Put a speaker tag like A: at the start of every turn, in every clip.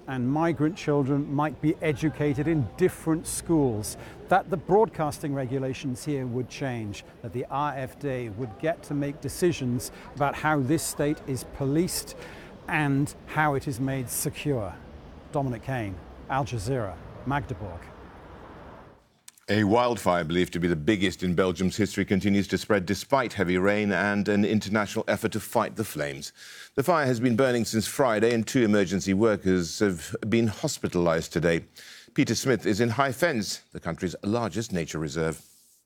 A: and migrant children might be educated in different schools, that the broadcasting regulations here would change, that the AfD would get to make decisions about how this state is policed and how it is made secure. Dominic Kane, Al Jazeera, Magdeburg.
B: A wildfire believed to be the biggest in Belgium's history continues to spread despite heavy rain and an international effort to fight the flames. The fire has been burning since Friday and 2 emergency workers have been hospitalised today. Peter Smith is in High Fens, the country's largest nature reserve.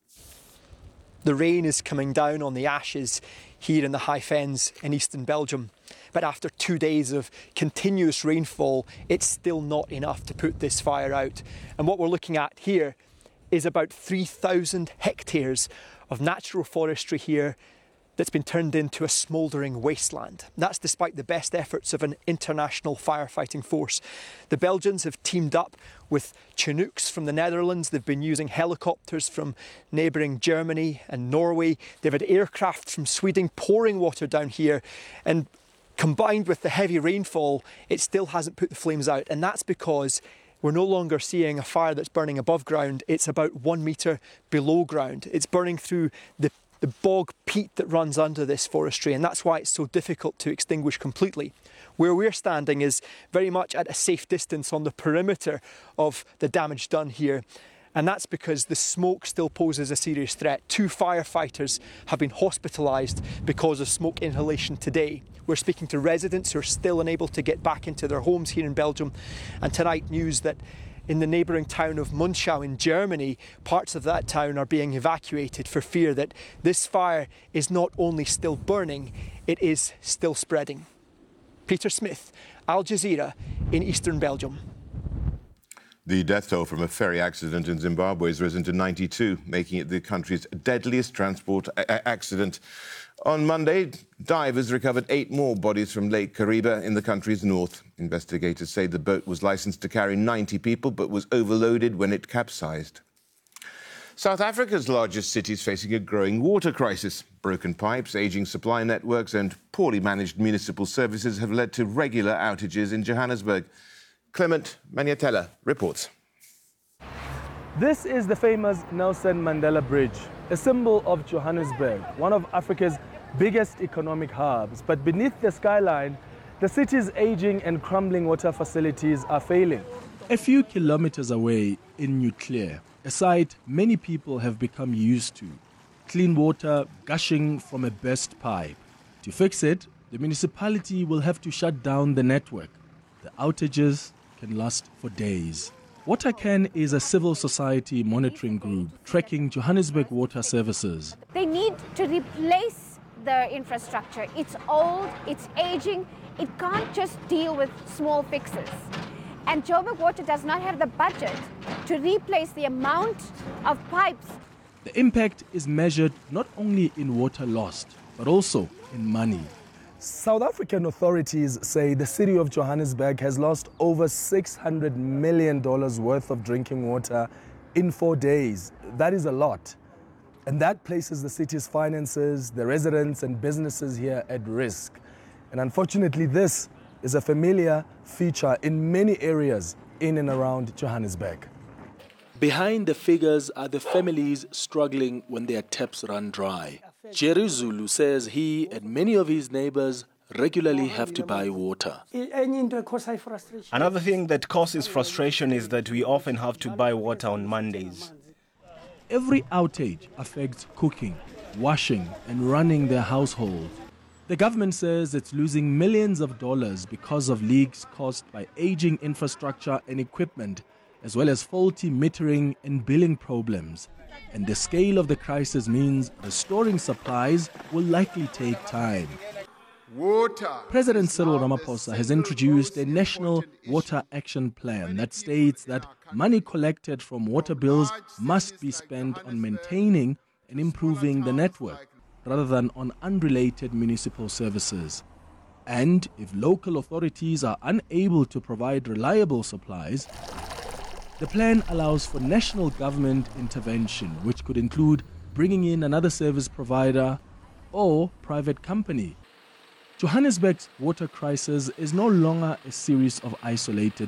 C: The rain is coming down on the ashes here in the High Fens in eastern Belgium. But after 2 days of continuous rainfall, it's still not enough to put this fire out. And what we're looking at here is about 3,000 hectares of natural forestry here that's been turned into a smouldering wasteland. That's despite the best efforts of an international firefighting force. The Belgians have teamed up with Chinooks from the Netherlands. They've been using helicopters from neighbouring Germany and Norway. They've had aircraft from Sweden pouring water down here. And combined with the heavy rainfall, it still hasn't put the flames out. And that's because we're no longer seeing a fire that's burning above ground. It's about 1 metre below ground. It's burning through the bog peat that runs under this forestry, and that's why it's so difficult to extinguish completely. Where we're standing is very much at a safe distance on the perimeter of the damage done here. And that's because the smoke still poses a serious threat. 2 firefighters have been hospitalised because of smoke inhalation today. We're speaking to residents who are still unable to get back into their homes here in Belgium. And tonight, news that in the neighbouring town of Munschau in Germany, parts of that town are being evacuated for fear that this fire is not only still burning, it is still spreading. Peter Smith, Al Jazeera in eastern Belgium.
B: The death toll from a ferry accident in Zimbabwe has risen to 92, making it the country's deadliest transport accident. On Monday, divers recovered 8 more bodies from Lake Kariba in the country's north. Investigators say the boat was licensed to carry 90 people but was overloaded when it capsized. South Africa's largest city is facing a growing water crisis. Broken pipes, ageing supply networks and poorly managed municipal services have led to regular outages in Johannesburg. Clement Maniatella reports.
D: This is the famous Nelson Mandela Bridge, a symbol of Johannesburg, one of Africa's biggest economic hubs. But beneath the skyline, the city's aging and crumbling water facilities are failing. A few kilometers away in New Clear, a site many people have become used to. Clean water gushing from a burst pipe. To fix it, the municipality will have to shut down the network. The outages can last for days. WaterCan is a civil society monitoring group tracking Johannesburg water services.
E: They need to replace the infrastructure. It's old, it's aging, it can't just deal with small fixes. And Joburg Water does not have the budget to replace the amount of pipes.
D: The impact is measured not only in water lost, but also in money. South African authorities say the city of Johannesburg has lost over $600 million worth of drinking water in 4 days. That is a lot. And that places the city's finances, the residents and businesses here at risk. And unfortunately, this is a familiar feature in many areas in and around Johannesburg. Behind the figures are the families struggling when their taps run dry. Jerry Zulu says he and many of his neighbors regularly have to buy water.
F: Another thing that causes frustration is that we often have to buy water on Mondays.
D: Every outage affects cooking, washing and running their household. The government says it's losing millions of dollars because of leaks caused by aging infrastructure and equipment, as well as faulty metering and billing problems. And the scale of the crisis means restoring supplies will likely take time. President Cyril Ramaphosa has introduced a national water action plan that states that money collected from water bills must be spent on maintaining and improving the network, rather than on unrelated municipal services. And if local authorities are unable to provide reliable supplies, the plan allows for national government intervention, which could include bringing in another service provider or private company. Johannesburg's water crisis is no longer a series of isolated